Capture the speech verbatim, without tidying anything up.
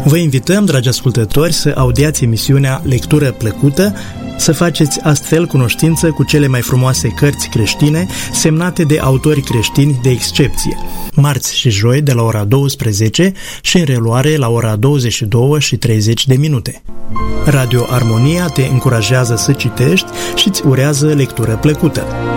Vă invităm, dragi ascultători, să audiați emisiunea Lectură Plăcută, să faceți astfel cunoștință cu cele mai frumoase cărți creștine semnate de autori creștini de excepție. Marți și joi de la ora douăsprezece și în reluare la ora douăzeci și două și treizeci de minute. Radio Armonia te încurajează să citești și îți urează lectură plăcută.